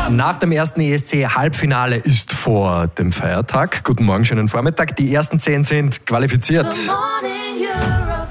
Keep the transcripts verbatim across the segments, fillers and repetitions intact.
Nach dem ersten E S C-Halbfinale ist vor dem Feiertag. Guten Morgen, schönen Vormittag. Die ersten zehn sind qualifiziert. Good morning, Europe.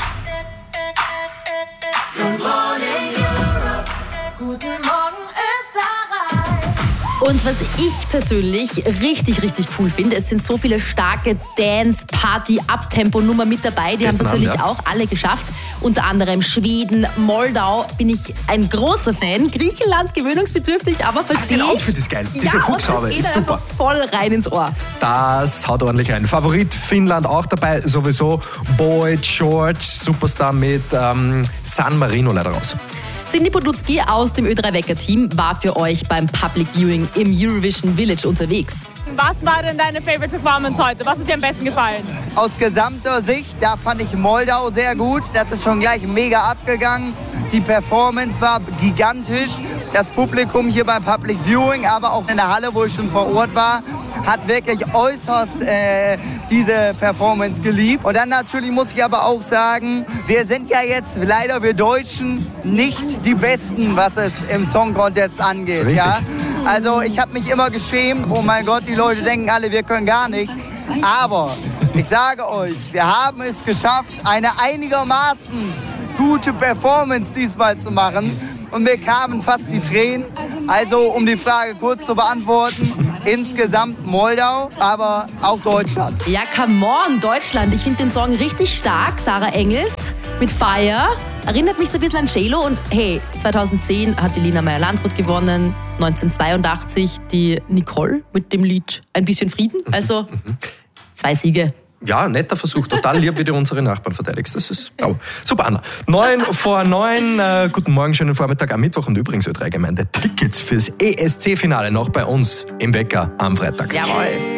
Good morning, Europe. Guten Morgen, Österreich. Und was ich persönlich richtig, richtig cool finde, es sind so viele starke Dance-, Party-, Abtempo-Nummer mit dabei. Die Gestern haben natürlich Abend, ja. auch alle geschafft. Unter anderem Schweden, Moldau bin ich ein großer Fan. Griechenland gewöhnungsbedürftig, aber verstehe Das ich. Outfit ist geil. Diese ja, Fuchshaube und das ist geht super. einfach voll rein ins Ohr. Das haut ordentlich rein. Favorit Finnland auch dabei, sowieso. Boy George, Superstar mit ähm, San Marino leider raus. Cindy Podlutzki aus dem Ö drei Wecker-Team war für euch beim Public Viewing im Eurovision Village unterwegs. Was war denn deine Favorite Performance heute? Was hat dir am besten gefallen? Aus gesamter Sicht, da fand ich Moldau sehr gut. Das ist schon gleich mega abgegangen. Die Performance war gigantisch. Das Publikum hier beim Public Viewing, aber auch in der Halle, wo ich schon vor Ort war, hat wirklich äußerst äh, diese Performance geliebt. Und dann natürlich muss ich aber auch sagen, wir sind ja jetzt leider, wir Deutschen, nicht die Besten, was es im Song Contest angeht. Ja? Also ich habe mich immer geschämt. Oh mein Gott, die Leute denken alle, wir können gar nichts. Aber ich sage euch, wir haben es geschafft, eine einigermaßen gute Performance diesmal zu machen. Und mir kamen fast die Tränen. Also, um die Frage kurz zu beantworten, insgesamt Moldau, aber auch Deutschland. Ja, come on, Deutschland. Ich finde den Song richtig stark. Sarah Engels mit Fire. Erinnert mich so ein bisschen an J-Lo. Und hey, zweitausendzehn hat die Lina Meyer-Landrut gewonnen. neunzehnhundertzweiundachtzig die Nicole mit dem Lied Ein bisschen Frieden. Also zwei Siege. Ja, netter Versuch. Total lieb, wie du unsere Nachbarn verteidigst. Das ist bravo. Super, Anna. Neun vor neun. Äh, guten Morgen, schönen Vormittag am Mittwoch und übrigens Ö drei Gemeinde. Tickets fürs E S C-Finale noch bei uns im Wecker am Freitag. Jawohl.